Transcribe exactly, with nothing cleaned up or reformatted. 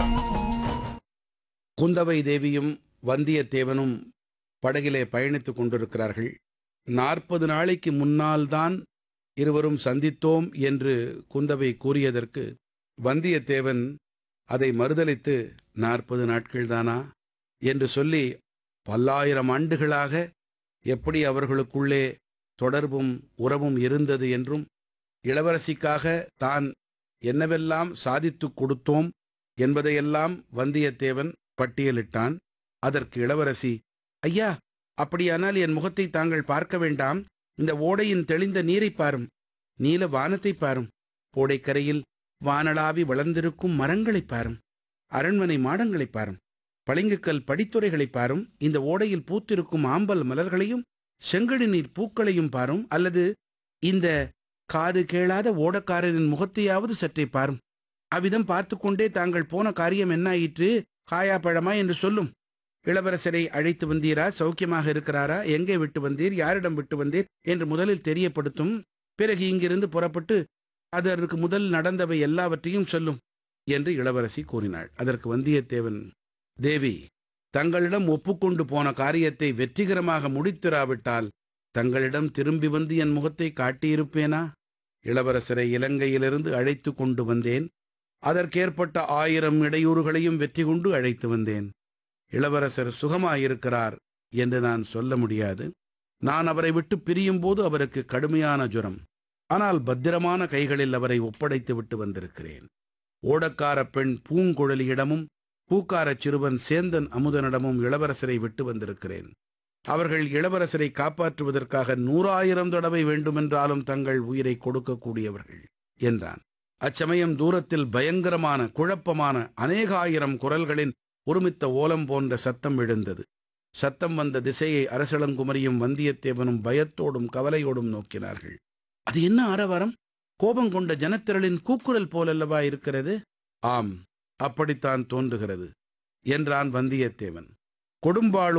குந்தவை தேவியும் வந்தியத்தேவனும் படகிலே பயணித்துக் கொண்டிருக்கிறார்கள். நாற்பது நாளைக்கு முன்னால்தான் இருவரும் சந்தித்தோம் என்று குந்தவை கூறியதற்கு வந்தியத்தேவன் அதை மறுதலித்து, நாற்பது நாட்கள்தானா என்று சொல்லி, பல்லாயிரம் ஆண்டுகளாக எப்படி அவர்களுக்குள்ளே தொடர்பும் உறவும் இருந்தது என்றும், இளவரசிக்காக தான் என்னவெல்லாம் சாதித்துக் கொடுத்தோம் என்பதையெல்லாம் வந்தியத்தேவன் பட்டியலிட்டான். அதற்கு இளவரசி, ஐயா, அப்படியானால் என் முகத்தை தாங்கள் பார்க்க வேண்டாம். இந்த ஓடையின் தெளிந்த நீரைப் பாரும், நீல வானத்தைப் பாரும், ஓடைக்கரையில் வானளாவி வளர்ந்திருக்கும் மரங்களைப் பாரும், அரண்மனை மாடங்களைப் பாரும், பளிங்குக்கல் படித்துறைகளைப் பாரும், இந்த ஓடையில் பூத்திருக்கும் ஆம்பல் மலர்களையும் செங்கழு நீர் பூக்களையும் பாரும், அல்லது இந்த காது கேளாத ஓடக்காரரின் முகத்தையாவது சற்றே பாரும். அவ்விதம் பார்த்து கொண்டே தாங்கள் போன காரியம் என்னாயிற்று, காயா பழமா என்று சொல்லும். இளவரசரை அழைத்து வந்தீரா, சௌக்கியமாக இருக்கிறாரா, எங்கே விட்டு வந்தீர், யாரிடம் விட்டு வந்தீர் என்று முதலில் தெரியப்படுத்தும். பிறகு இங்கிருந்து புறப்பட்டு அதற்கு முதல் நடந்தவை எல்லாவற்றையும் சொல்லும் என்று இளவரசி கூறினாள். அதற்கு வந்தியத்தேவன், தேவி, தங்களிடம் ஒப்புக்கொண்டு போன காரியத்தை வெற்றிகரமாக முடித்திராவிட்டால் தங்களிடம் திரும்பி வந்து என் முகத்தை காட்டியிருப்பேனா? இளவரசரை இலங்கையிலிருந்து அழைத்து கொண்டு வந்தேன். அதற்கேற்பட்ட ஆயிரம் இடையூறுகளையும் வெற்றி கொண்டு அழைத்து வந்தேன். இளவரசர் சுகமாயிருக்கிறார் என்று நான் சொல்ல முடியாது. நான் அவரை விட்டு பிரியும் போது அவருக்கு கடுமையான ஜுரம். ஆனால் பத்திரமான கைகளில் அவரை ஒப்படைத்து விட்டு வந்திருக்கிறேன். ஓடக்கார பெண் பூங்குழலியிடமும் பூக்காரச் சிறுவன் சேந்தன் அமுதனிடமும் இளவரசரை விட்டு வந்திருக்கிறேன். அவர்கள் இளவரசரை காப்பாற்றுவதற்காக நூறாயிரம் தடவை வேண்டுமென்றாலும் தங்கள் உயிரை கொடுக்கக்கூடியவர்கள் என்றான். அச்சமயம் தூரத்தில் பயங்கரமான குழப்பமான அநேகாயிரம் குரல்களின் ஒருமித்த ஓலம் போன்ற சத்தம் எழுந்தது. சத்தம் வந்த திசையை அரசளங்குமரியும் வந்தியத்தேவனும் பயத்தோடும் கவலையோடும் நோக்கினார்கள். அது என்ன ஆரவாரம்? கோபம் கொண்ட ஜனத்திரளின் கூக்குரல் போலல்லவா இருக்கிறது? ஆம், அப்படித்தான் தோன்றுகிறது என்றான் வந்தியத்தேவன். கொடும்பாளூர்